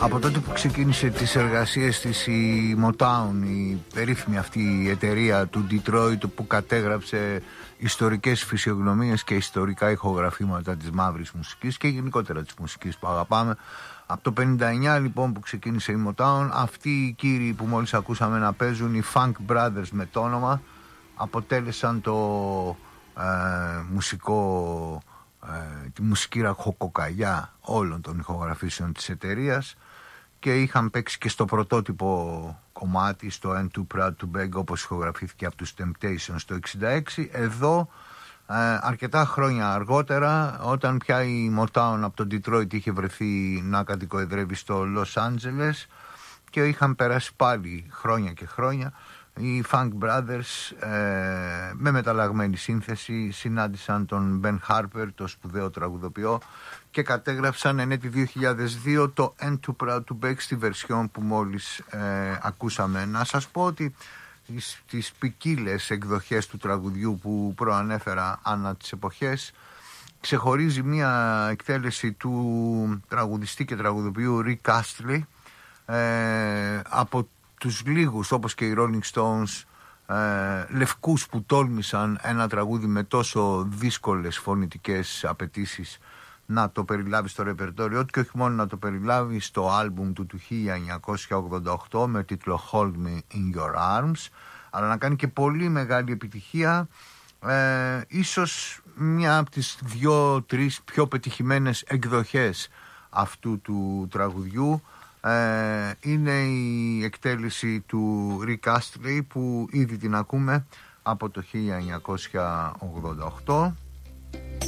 Από τότε που ξεκίνησε τις εργασίες της η Motown, η περίφημη αυτή η εταιρεία του Detroit που κατέγραψε ιστορικές φυσιογνωμίες και ιστορικά ηχογραφήματα της μαύρης μουσικής και γενικότερα της μουσικής που αγαπάμε. Από το 59 λοιπόν που ξεκίνησε η Motown, αυτοί οι κύριοι που μόλις ακούσαμε να παίζουν, οι Funk Brothers με το όνομα, αποτέλεσαν το τη μουσική ραχοκοκαλιά όλων των ηχογραφήσεων της εταιρείας και είχαν παίξει και στο πρωτότυπο κομμάτι, στο And Too Proud to Beg, όπως ηχογραφήθηκε από τους Temptations το 66. Εδώ αρκετά χρόνια αργότερα, όταν πια η Motown από το Detroit είχε βρεθεί να κατοικοεδρεύει στο Los Angeles και είχαν περάσει πάλι χρόνια και χρόνια, οι Funk Brothers με μεταλλαγμένη σύνθεση συνάντησαν τον Ben Harper, το σπουδαίο τραγουδοποιό, και κατέγραψαν εν έτη 2002 το And Too Proud to Beg στη βερσιόν που μόλις ακούσαμε. Να σας πω ότι τις ποικίλες εκδοχές του τραγουδιού που προανέφερα ανά τις εποχές ξεχωρίζει μια εκτέλεση του τραγουδιστή και τραγουδοποιού Rick Astley, από τους λίγους, όπως και οι Rolling Stones, λευκούς που τόλμησαν ένα τραγούδι με τόσο δύσκολες φωνητικές απαιτήσεις να το περιλάβει στο ρεπερτόριό του και όχι μόνο να το περιλάβει στο άλμπουμ του 1988 με τίτλο Hold Me In Your Arms, αλλά να κάνει και πολύ μεγάλη επιτυχία. Ίσως μια από τις 2-3 πιο πετυχημένες εκδοχές αυτού του τραγουδιού είναι η εκτέλεση του Rick Astley που ήδη την ακούμε από το 1988.